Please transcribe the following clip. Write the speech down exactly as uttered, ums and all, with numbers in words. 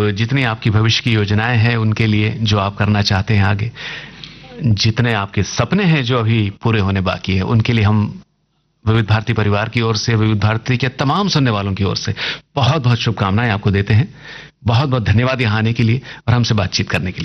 जितनी आपकी भविष्य की योजनाएं हैं उनके लिए, जो आप करना चाहते हैं आगे, जितने आपके सपने हैं जो अभी पूरे होने बाकी है, उनके लिए हम विविध भारती परिवार की ओर से, विविध भारती के तमाम सुनने वालों की ओर से बहुत बहुत शुभकामनाएं आपको देते हैं। बहुत बहुत धन्यवाद यहाँ आने के लिए और हमसे बातचीत करने के लिए।